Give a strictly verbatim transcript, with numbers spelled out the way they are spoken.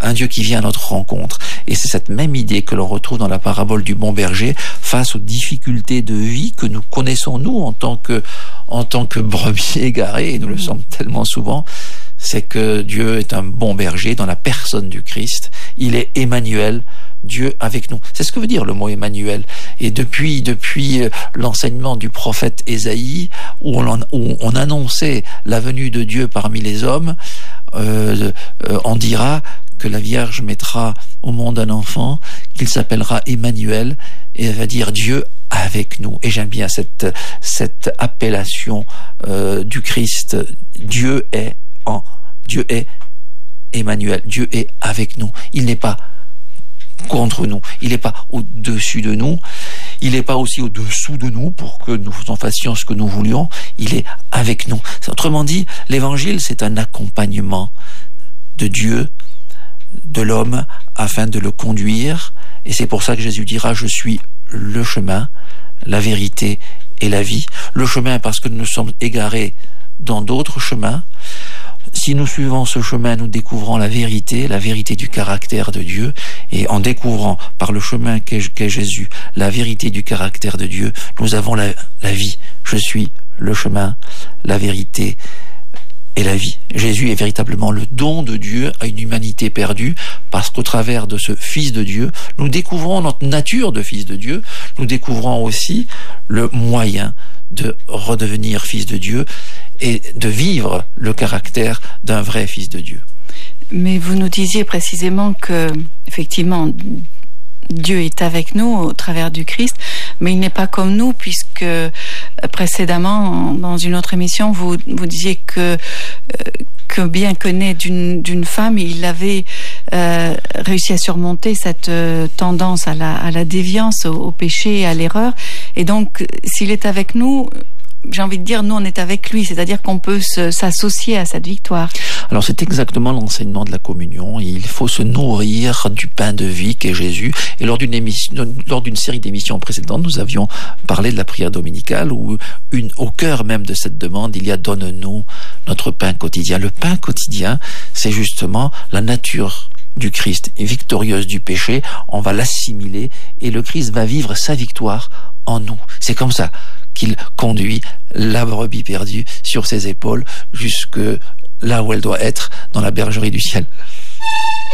un Dieu qui vient à notre rencontre. Et c'est cette même idée que l'on retrouve dans la parabole du bon berger face aux difficultés de vie que nous connaissons, nous, en tant que, en tant que brebis égarés, et nous le sommes tellement souvent. C'est que Dieu est un bon berger dans la personne du Christ. Il est Emmanuel, Dieu avec nous. C'est ce que veut dire le mot Emmanuel. Et depuis, depuis l'enseignement du prophète Ésaïe, où on, où on annonçait la venue de Dieu parmi les hommes, euh, euh, on dira que la Vierge mettra au monde un enfant, qu'il s'appellera Emmanuel, et elle va dire Dieu avec nous. Et j'aime bien cette, cette appellation euh, du Christ. Dieu est en, Dieu est Emmanuel. Dieu est avec nous. Il n'est pas contre nous. Il n'est pas au-dessus de nous. Il n'est pas aussi au-dessous de nous pour que nous en fassions ce que nous voulions. Il est avec nous. Autrement dit, l'évangile, c'est un accompagnement de Dieu, de l'homme, afin de le conduire. Et c'est pour ça que Jésus dira, je suis le chemin, la vérité et la vie. Le chemin parce que nous sommes égarés dans d'autres chemins. Si nous suivons ce chemin, nous découvrons la vérité, la vérité du caractère de Dieu, et en découvrant par le chemin qu'est, qu'est Jésus la vérité du caractère de Dieu, nous avons la, la vie. Je suis le chemin, la vérité et la vie. Jésus est véritablement le don de Dieu à une humanité perdue, parce qu'au travers de ce Fils de Dieu, nous découvrons notre nature de Fils de Dieu, nous découvrons aussi le moyen de redevenir Fils de Dieu et de vivre le caractère d'un vrai Fils de Dieu. Mais vous nous disiez précisément que, effectivement, Dieu est avec nous au travers du Christ, mais il n'est pas comme nous, puisque précédemment, dans une autre émission, vous, vous disiez que, que bien que né d'une, d'une femme, il avait euh, réussi à surmonter cette euh, tendance à la, à la déviance, au, au péché et à l'erreur. Et donc, s'il est avec nous, j'ai envie de dire, nous on est avec lui, c'est-à-dire qu'on peut se, s'associer à cette victoire. Alors c'est exactement l'enseignement de la communion. Il faut se nourrir du pain de vie qu'est Jésus. Et lors d'une émission, lors d'une série d'émissions précédentes, nous avions parlé de la prière dominicale, où une, au cœur même de cette demande, il y a donne-nous notre pain quotidien. Le pain quotidien, c'est justement la nature du Christ, victorieuse du péché. On va l'assimiler et le Christ va vivre sa victoire en nous. C'est comme ça qu'il conduit la brebis perdue sur ses épaules jusque là où elle doit être, dans la bergerie du ciel.